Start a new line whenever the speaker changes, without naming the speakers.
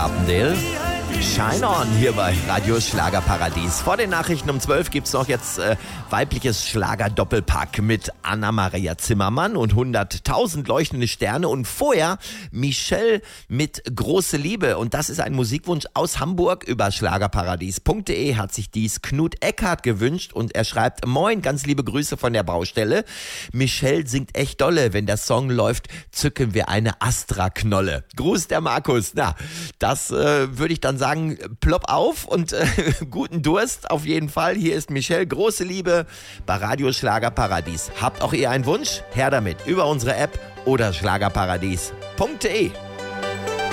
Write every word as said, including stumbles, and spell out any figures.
Carpendale. Shine On hier bei Radio Schlagerparadies. Vor den Nachrichten um zwölf gibt's noch jetzt äh, weibliches Schlager-Doppelpack mit Anna-Maria Zimmermann und hunderttausend leuchtende Sterne. Und vorher Michelle mit Große Liebe. Und das ist ein Musikwunsch aus Hamburg. Über schlagerparadies punkt de hat sich dies Knut Eckhardt gewünscht. Und er schreibt: Moin, ganz liebe Grüße von der Baustelle. Michelle singt echt dolle. Wenn der Song läuft, zücken wir eine Astra-Knolle. Gruß der Markus. Na, das äh, würde ich dann sagen. Sagen, plopp auf und äh, guten Durst auf jeden Fall. Hier ist Michelle, Große Liebe bei Radio Schlagerparadies. Habt auch ihr einen Wunsch? Her damit über unsere App oder schlagerparadies punkt de.